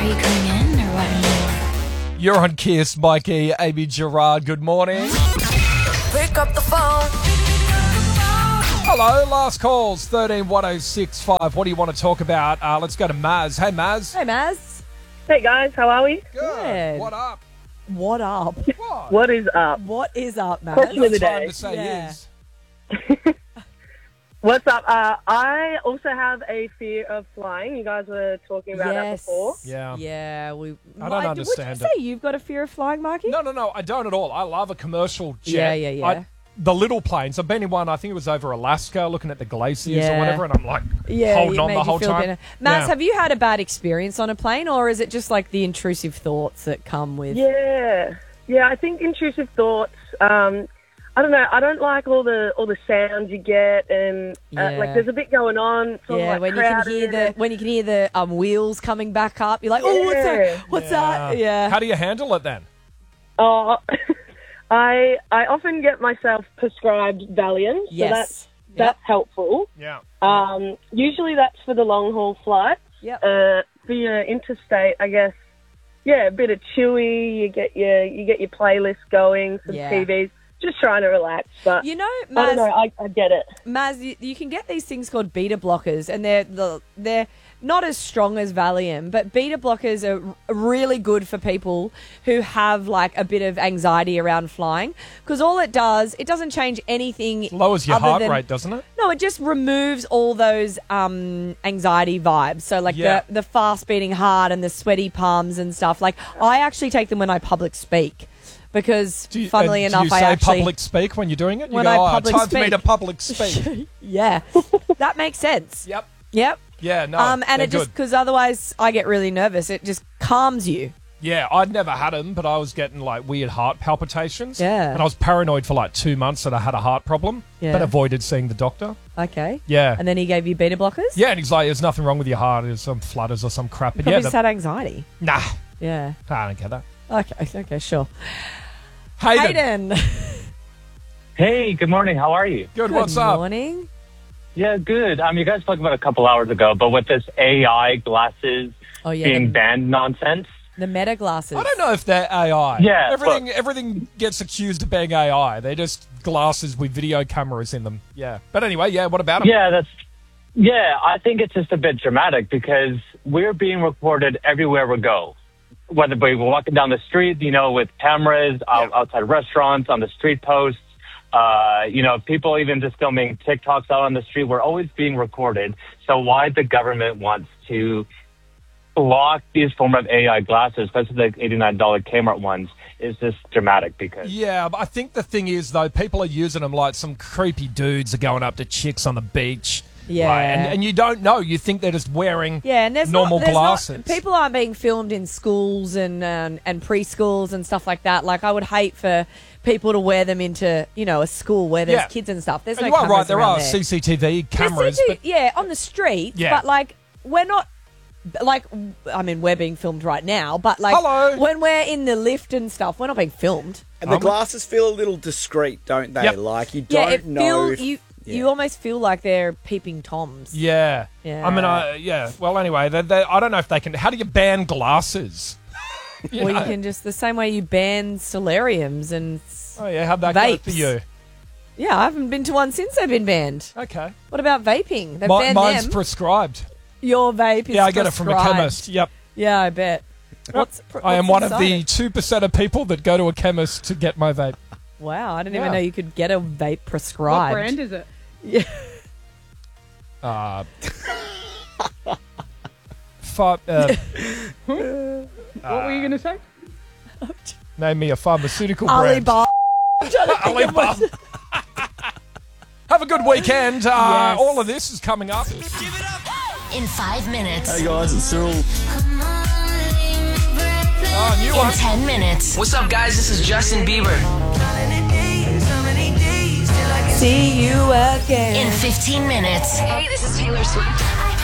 you coming in or what? You're on Kiss, Mikey, Amy Gerard. Good morning. Pick up the phone. Hello, last calls, 131065. What do you want to talk about? Let's go to Maz. Hey, Maz. Hey, Maz. Hey guys, how are we? Good. What up? What up? What? What is up? What is up, Maz? Question of the Time day. to say Yeah. yes. What's up? I also have a fear of flying. You guys were talking about that Yes. before. Yeah. Yeah. I don't understand Would you say you've got a fear of flying, Mikey? No, I don't at all. I love a commercial jet. Yeah. The little planes. I've been in one, I think it was over Alaska, looking at the glaciers or Yeah. whatever, and I'm like Yeah, holding it on made the you whole feel time. better. Maz, Yeah. have you had a bad experience on a plane, or is it just like the intrusive thoughts that come with? Yeah. I think intrusive thoughts. I don't know. I don't like all the sounds you get, and Yeah. like there's a bit going on. It's all, Yeah, like, when you can crowded hear the wheels coming back up, you're like, Yeah. oh, what's that? What's that? Yeah. How do you handle it then? Oh, I often get myself prescribed Valium, so Yes. that's helpful. Yeah. Usually that's for the long haul flights. Yep. For your interstate, I guess. Yeah, a bit of Chewy. You get your playlist going, some Yeah. TVs. Just trying to relax, but You know, I don't know. Maz, I get it. Maz, you can get these things called beta blockers, and they're not as strong as Valium, but beta blockers are really good for people who have like a bit of anxiety around flying, because all it doesn't change anything. Lowers your other heart than- rate, doesn't it? No, it just removes all those anxiety vibes. So like Yeah. the fast beating heart and the sweaty palms and stuff. Like I actually take them when I public speak. Because, funnily and enough, do you I say actually public speak when you're doing it? You When go, I public time for me speak." to public speak. yeah, that makes sense. Yep. Yep. Yeah, no. And they're it just good. because otherwise I get really nervous. It just calms you. Yeah, I'd never had them, but I was getting like weird heart palpitations. Yeah. And I was paranoid for like 2 months that I had a heart problem, Yeah. but avoided seeing the doctor. Okay. Yeah. And then he gave you beta blockers. Yeah, and he's like, there's nothing wrong with your heart. There's some flutters or some crap. But Probably yeah, just had anxiety. nah, Yeah. I don't get that. Okay. Sure. Hayden. Hayden. Hey, good morning. How are you? Good, Good what's up? morning. Yeah, good. You guys talked about a couple hours ago, but with this AI glasses Oh yeah. being banned nonsense. The meta glasses. I don't know if they're AI. Yeah, Everything gets accused of being AI. They're just glasses with video cameras in them. Yeah. But anyway, yeah, what about them? Yeah, I think it's just a bit dramatic because we're being recorded everywhere we go. Whether we're walking down the street, with cameras, outside restaurants, on the street posts, people even just filming TikToks out on the street. We're always being recorded. So why the government wants to block these form of AI glasses, especially the $89 Kmart ones, is just dramatic because... Yeah, but I think the thing is, though, people are using them like some creepy dudes are going up to chicks on the beach. Yeah. Right? And you don't know. You think they're just wearing Yeah, and there's normal there's glasses. People aren't being filmed in schools and preschools and stuff like that. Like I would hate for people to wear them into a school where there's Yeah. kids and stuff. There's And no you are cameras right, there around are CCTV There's cameras. CCTV But yeah, on the street. Yeah. But like we're not. Like, I mean, we're being filmed right now, but like Hello. when we're in the lift and stuff, we're not being filmed. And the glasses feel a little discreet, don't they? Yep. Like you Yeah, don't it know. feels if- you almost feel like they're peeping toms. yeah. Yeah. I mean, yeah. Well, anyway, I don't know if they can. How do you ban glasses? You Or you know? can just the same way you ban solariums and Oh, yeah. How'd that go for vapes. you? yeah, I haven't been to one since they've been banned. Okay. What about vaping? They've banned Mine's them. prescribed. Your vape is Yeah, I get it from a prescribed. chemist. Yep. Yeah, I bet. I am one of the inside 2% of people that go to a chemist to get my vape. it? Wow, I didn't Yeah. even know you could get a vape prescribed. What brand is it? Yeah. What What were you going to say? name me a pharmaceutical brand. Alibaba. Alibaba. Have a good weekend. Yes. All of this is coming up. In 5 minutes. Hey guys, it's Cyril. New In one. 10 minutes. What's up, guys? This is Justin Bieber. See you again. In 15 minutes. Hey, this is Taylor Swift.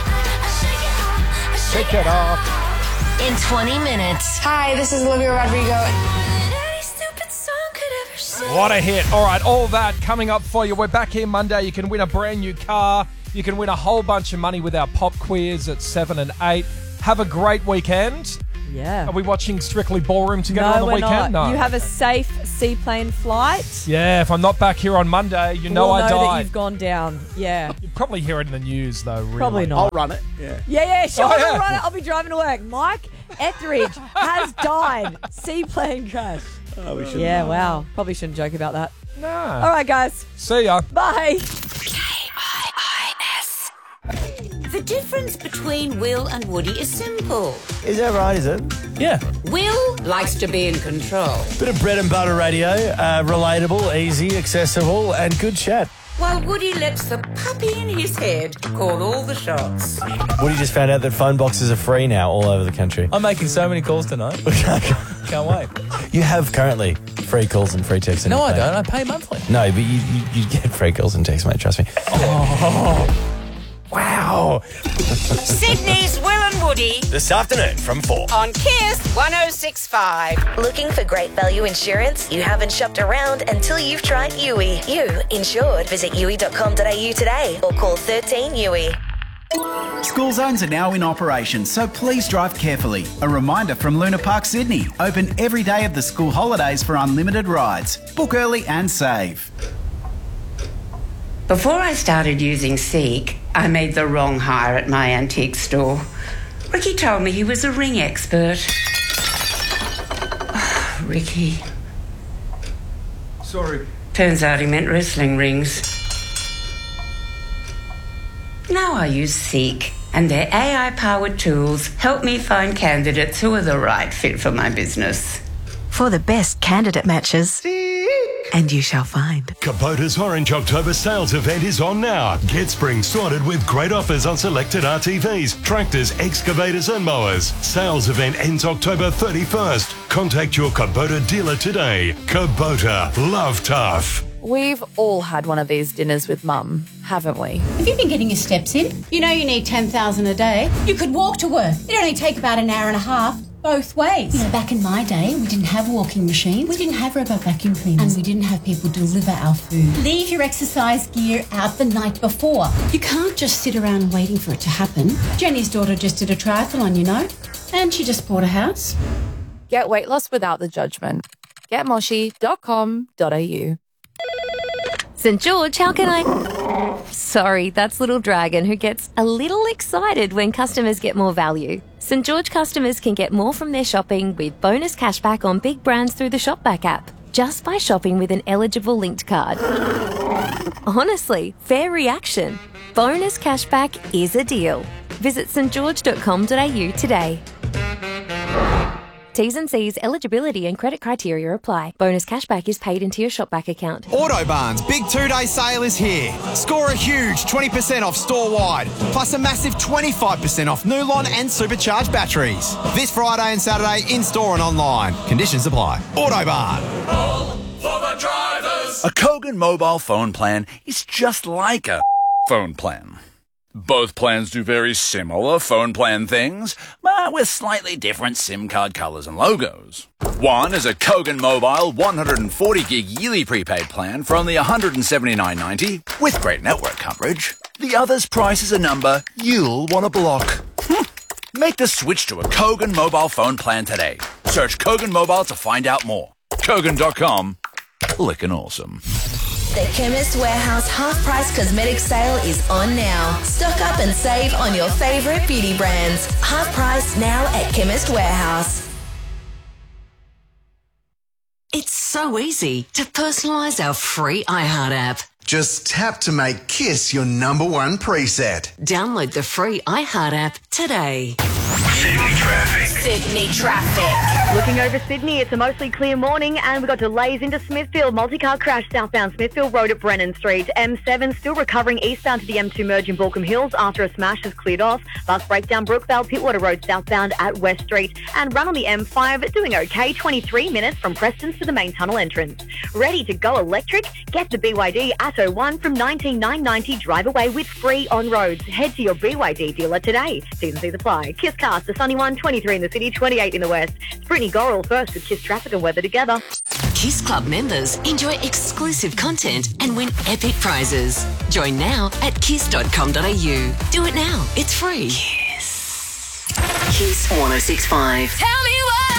Take it off. In 20 minutes. Hi, this is Olivia Rodrigo. What a hit. All right, all that coming up for you. We're back here Monday. You can win a brand new car. You can win a whole bunch of money with our pop quiz at 7 and 8. Have a great weekend. Yeah. Are we watching Strictly Ballroom together on the we're weekend? not. No. You have a safe seaplane flight. Yeah, if I'm not back here on Monday, you know we'll I know that died. you've gone down. Yeah. You'd probably hear it in the news, though, really. Probably not. I'll run it. Yeah. Yeah, sure. Oh, yeah. I'll run it. I'll be driving to work. Mike Etheridge has died. Seaplane crash. Oh, we should. Yeah, wow. Probably shouldn't joke about that. No. All right, guys. See ya. Bye. The difference between Will and Woody is simple. Is that right, is it? Yeah. Will likes to be in control, Bit of bread and butter radio, relatable, easy, accessible, and good chat. while Woody lets the puppy in his head call all the shots. Woody just found out that phone boxes are free now all over the country. I'm making so many calls tonight. Can't wait. You have currently free calls and free texts. No, I don't. I pay monthly. No, but you get free calls and texts, mate. Trust me. Oh, wow. Sydney's Will and Woody This afternoon from 4. on Kiss 106.5. Looking for great value insurance? You haven't shopped around until you've tried Yui. You insured. Visit yui.com.au today or call 13 Yui. School zones are now in operation, so please drive carefully. A reminder from Luna Park, Sydney. Open every day of the school holidays for unlimited rides. Book early and save. Before I started using Seek, I made the wrong hire at my antique store. Ricky told me he was a ring expert. Ricky. Sorry. Turns out he meant wrestling rings. Now I use Seek, and their AI-powered tools help me find candidates who are the right fit for my business. For the best candidate matches. And you shall find. Kubota's Orange October sales event is on now. Get spring sorted with great offers on selected RTVs, tractors, excavators and mowers. Sales event ends October 31st. Contact your Kubota dealer today. Kubota, love tough. We've all had one of these dinners with Mum, haven't we? Have you been getting your steps in? You know you need 10,000 a day. You could walk to work. It'd only take about an hour and a half. Both ways. You know, back in my day, we didn't have walking machines. We didn't have robot vacuum cleaners. And we didn't have people deliver our food. Leave your exercise gear out the night before. You can't just sit around waiting for it to happen. Jenny's daughter just did a triathlon, you know, and she just bought a house. Get weight loss without the judgment. Getmoshi.com.au. St. George, how can I... Sorry, that's Little Dragon, who gets a little excited when customers get more value. St. George customers can get more from their shopping with bonus cashback on big brands through the Shopback app, just by shopping with an eligible linked card. Honestly, fair reaction. Bonus cashback is a deal. Visit stgeorge.com.au today. T's and C's, eligibility and credit criteria apply. Bonus cashback is paid into your Shopback account. Autobarn's big 2-day sale is here. Score a huge 20% off store-wide, plus a massive 25% off Nulon and supercharged batteries. This Friday and Saturday in-store and online. Conditions apply. Autobarn. For the drivers. A Kogan mobile phone plan is just like a phone plan. Both plans do very similar phone plan things, but with slightly different SIM card colours and logos. One is a Kogan Mobile 140 gig yearly prepaid plan for only $179.90 with great network coverage. The other's price is a number you'll want to block. Make the switch to a Kogan mobile phone plan today. Search Kogan Mobile to find out more. Kogan.com. Lickin' awesome. The Chemist Warehouse half-price cosmetic sale is on now. Stock up and save on your favourite beauty brands. Half price now at Chemist Warehouse. It's so easy to personalise our free iHeart app. Just tap to make Kiss your #1 preset. Download the free iHeart app today. Sydney traffic. Sydney traffic. Looking over Sydney, it's a mostly clear morning and we've got delays into Smithfield. Multi-car crash southbound Smithfield Road at Brennan Street. M7 still recovering eastbound to the M2 merge in Balcombe Hills after a smash has cleared off. Bus breakdown Brookvale Pittwater Road southbound at West Street. And run on the M5 doing okay, 23 minutes from Preston's to the main tunnel entrance. Ready to go electric? Get the BYD Atto 1 from $19,990. Drive away with free on roads. Head to your BYD dealer today. T's and C's apply. Kiss Cars, the sunny one, 23 in the city, 28 in the west. It's Brittany Gorrell first with Kiss Traffic and Weather together. Kiss Club members enjoy exclusive content and win epic prizes. Join now at kiss.com.au. Do it now. It's free. Kiss 106.5. Tell me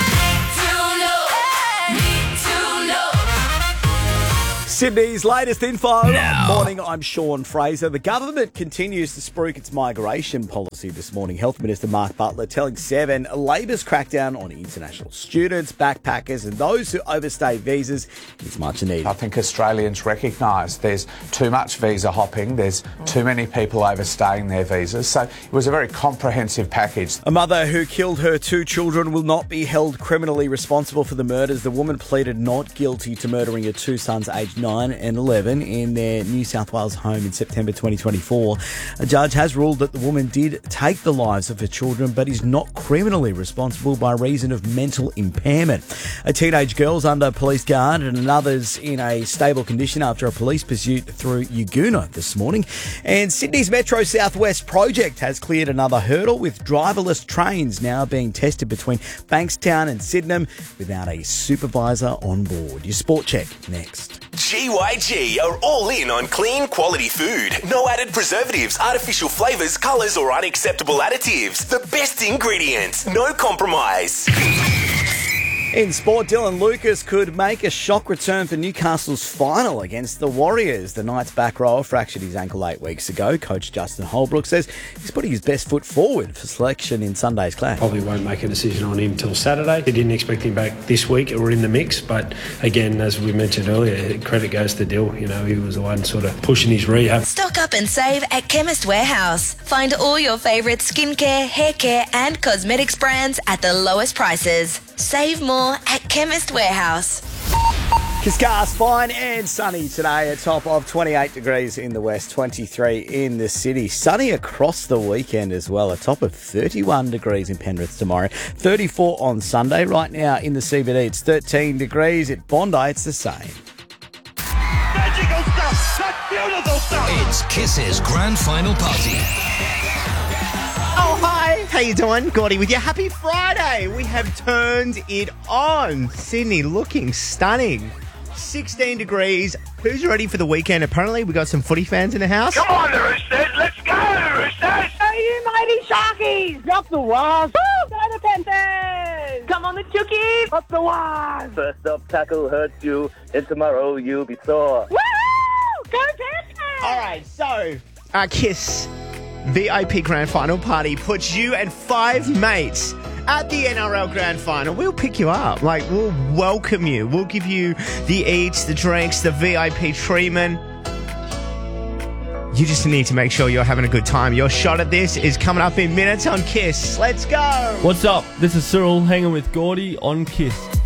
Sydney's latest info. Morning, I'm Sean Fraser. The government continues to spruik its migration policy this morning. Health Minister Mark Butler telling Seven Labor's crackdown on international students, backpackers and those who overstay visas is much needed. I think Australians recognise there's too much visa hopping, there's too many people overstaying their visas, so it was a very comprehensive package. A mother who killed her 2 children will not be held criminally responsible for the murders. The woman pleaded not guilty to murdering her 2 sons aged 9 and 11 in their New South Wales home in September 2024. A judge has ruled that the woman did take the lives of her children but is not criminally responsible by reason of mental impairment. A teenage girl's under police guard and another's in a stable condition after a police pursuit through Yagoona this morning. And Sydney's Metro Southwest project has cleared another hurdle, with driverless trains now being tested between Bankstown and Sydenham without a supervisor on board. Your sport check next. GYG are all in on clean, quality food. No added preservatives, artificial flavours, colours or unacceptable additives. The best ingredients, no compromise. In sport, Dylan Lucas could make a shock return for Newcastle's final against the Warriors. The Knights back rower fractured his ankle 8 weeks ago. Coach Justin Holbrook says he's putting his best foot forward for selection in Sunday's clash. Probably won't make a decision on him till Saturday. He didn't expect him back this week or in the mix, but again, as we mentioned earlier, credit goes to Dill. You know, he was the one sort of pushing his rehab. Stock up and save at Chemist Warehouse. Find all your favourite skincare, hair care and cosmetics brands at the lowest prices. Save more at Chemist Warehouse. Cascais, fine and sunny today, a top of 28 degrees in the west, 23 in the city. Sunny across the weekend as well, a top of 31 degrees in Penrith tomorrow, 34 on Sunday. Right now in the CBD, it's 13 degrees. At Bondi, it's the same. Magical stuff! That's beautiful stuff! It's Kiss's grand final party. Oh, hi. How you doing? Gordy with you. Happy Friday. We have turned it on. Sydney looking stunning. 16 degrees. Who's ready for the weekend? Apparently, we got some footy fans in the house. Come on, the Roosters. Let's go, Roosters. Hey, you mighty Sharkies. Drop the Wasps. Woo! Go the Panthers. Come on, the Chookies. Drop the Wasps. First up tackle hurts you, and tomorrow you'll be sore. Woo! Go Panthers. All right, so Kiss VIP Grand Final party puts you and 5 mates at the NRL Grand Final. We'll pick you up. We'll welcome you. We'll give you the eats, the drinks, the VIP treatment. You just need to make sure you're having a good time. Your shot at this is coming up in minutes on Kiss. Let's go. What's up? This is Cyril hanging with Gordy on Kiss.